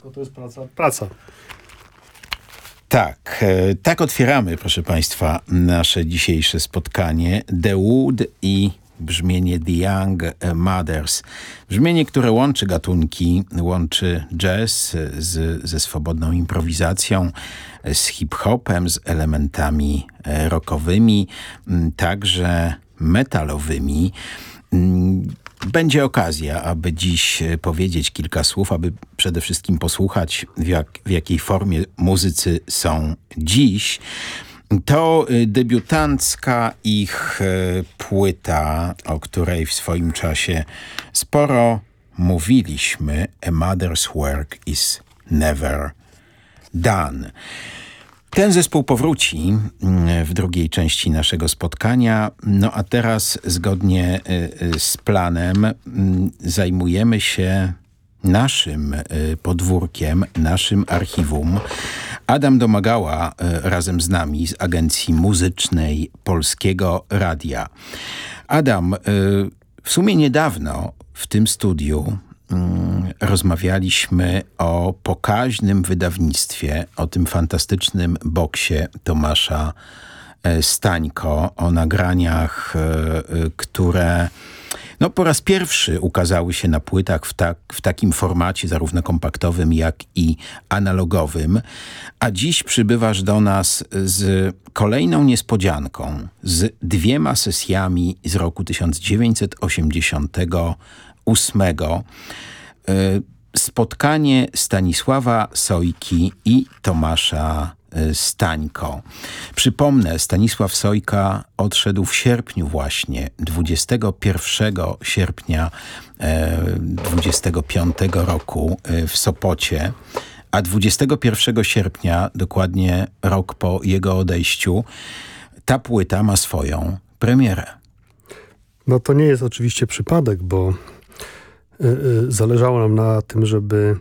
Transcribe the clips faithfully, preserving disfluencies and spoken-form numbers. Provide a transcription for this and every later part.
Bo to jest praca. Praca. Tak, e, tak otwieramy, proszę Państwa, nasze dzisiejsze spotkanie. The Wood i brzmienie The Young Mothers. Brzmienie, które łączy gatunki, łączy jazz z, ze swobodną improwizacją, z hip-hopem, z elementami rockowymi, także metalowymi. Będzie okazja, aby dziś powiedzieć kilka słów, aby przede wszystkim posłuchać, w, jak, w jakiej formie muzycy są dziś. To debiutancka ich płyta, o której w swoim czasie sporo mówiliśmy. A Mother's Work is Never Done. Ten zespół powróci w drugiej części naszego spotkania. No a teraz zgodnie z planem zajmujemy się naszym podwórkiem, naszym archiwum. Adam Domagała razem z nami z Agencji Muzycznej Polskiego Radia. Adam, w sumie niedawno w tym studiu rozmawialiśmy o pokaźnym wydawnictwie, o tym fantastycznym boksie Tomasza Stańko, o nagraniach, które no, po raz pierwszy ukazały się na płytach w, tak, w takim formacie zarówno kompaktowym, jak i analogowym. A dziś przybywasz do nas z kolejną niespodzianką, z dwiema sesjami z roku tysiąc dziewięćset osiemdziesiątego ósmego. Spotkanie Stanisława Sojki i Tomasza Stańko. Przypomnę, Stanisław Sojka odszedł w sierpniu właśnie, dwudziestego pierwszego sierpnia dwudziestego piątego roku w Sopocie, a dwudziestego pierwszego sierpnia, dokładnie rok po jego odejściu, ta płyta ma swoją premierę. No to nie jest oczywiście przypadek, bo y, y, zależało nam na tym, żeby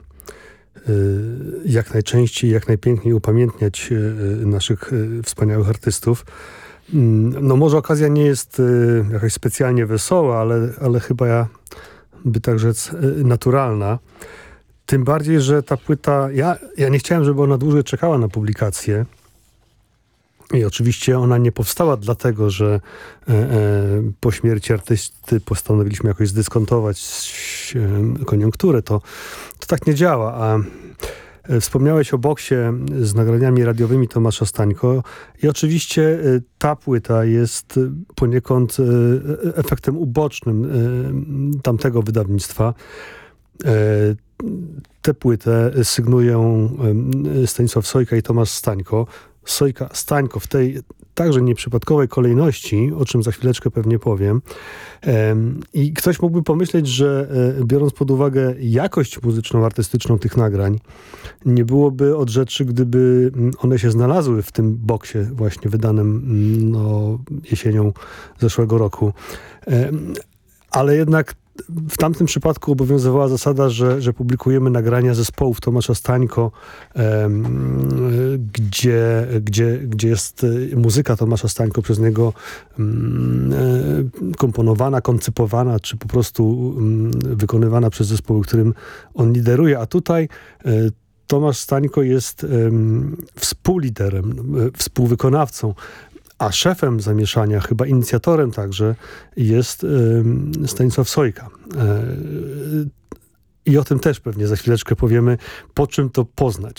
jak najczęściej, jak najpiękniej upamiętniać naszych wspaniałych artystów. No może okazja nie jest jakaś specjalnie wesoła, ale, ale chyba ja, by tak rzec, naturalna. Tym bardziej, że ta płyta, ja, ja nie chciałem, żeby ona dłużej czekała na publikację. I oczywiście ona nie powstała dlatego, że e, e, po śmierci artysty postanowiliśmy jakoś zdyskontować e, koniunkturę. To, to tak nie działa. A e, wspomniałeś o boksie z nagraniami radiowymi Tomasza Stańko i oczywiście e, ta płyta jest poniekąd e, efektem ubocznym e, tamtego wydawnictwa. E, tę płytę sygnują e, Stanisław Sojka i Tomasz Stańko. Sojka, Stańko w tej także nieprzypadkowej kolejności, o czym za chwileczkę pewnie powiem. I ktoś mógłby pomyśleć, że biorąc pod uwagę jakość muzyczną, artystyczną tych nagrań, nie byłoby od rzeczy, gdyby one się znalazły w tym boksie właśnie wydanym no, jesienią zeszłego roku. Ale jednak w tamtym przypadku obowiązywała zasada, że, że publikujemy nagrania zespołów Tomasza Stańko, um, gdzie, gdzie, gdzie jest muzyka Tomasza Stańko przez niego um, komponowana, koncypowana, czy po prostu um, wykonywana przez zespoły, którym on lideruje. A tutaj um, Tomasz Stańko jest um, współliderem, um, współwykonawcą. A szefem zamieszania, chyba inicjatorem także, jest y, Stanisław Sojka. Y, I o tym też pewnie za chwileczkę powiemy, po czym to poznać.